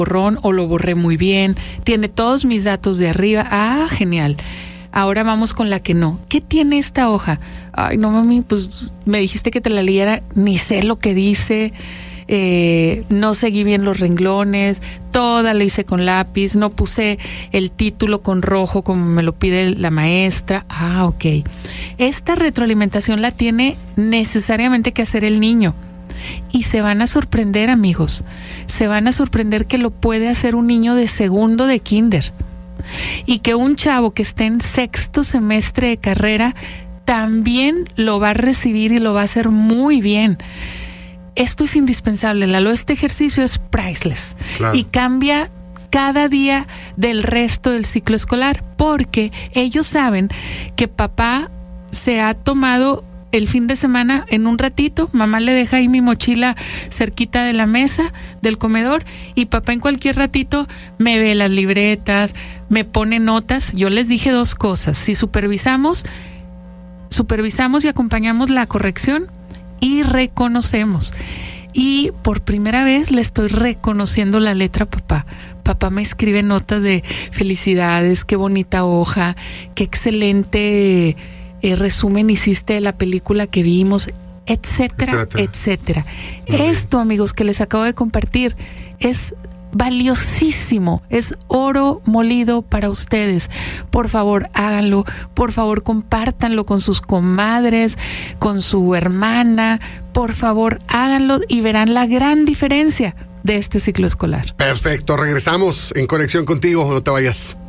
borrón o lo borré muy bien, tiene todos mis datos de arriba. Ah, genial. Ahora vamos con la que no. ¿Qué tiene esta hoja? Ay, no, mami, pues me dijiste que te la leyera, ni sé lo que dice, no seguí bien los renglones, toda la hice con lápiz, no puse el título con rojo como me lo pide la maestra. Ah, ok. Esta retroalimentación la tiene necesariamente que hacer el niño. Y se van a sorprender, amigos. Se van a sorprender que lo puede hacer un niño de segundo de kinder. Y que un chavo que esté en 6º semestre de carrera también lo va a recibir y lo va a hacer muy bien. Esto es indispensable, Lalo. Este ejercicio es priceless. Claro. Y cambia cada día del resto del ciclo escolar, porque ellos saben que papá se ha tomado el fin de semana en un ratito, mamá le deja ahí mi mochila cerquita de la mesa del comedor y papá en cualquier ratito me ve las libretas, me pone notas. Yo les dije 2 cosas: si supervisamos y acompañamos la corrección y reconocemos. Y por primera vez le estoy reconociendo la letra a papá. Papá me escribe notas de felicidades, qué bonita hoja, qué excelente resumen hiciste de la película que vimos, etcétera, etcétera. Esto, amigos, que les acabo de compartir es valiosísimo, es oro molido para ustedes. Por favor, háganlo, por favor, compártanlo con sus comadres, con su hermana, por favor, háganlo y verán la gran diferencia de este ciclo escolar. Perfecto, regresamos en conexión contigo, no te vayas.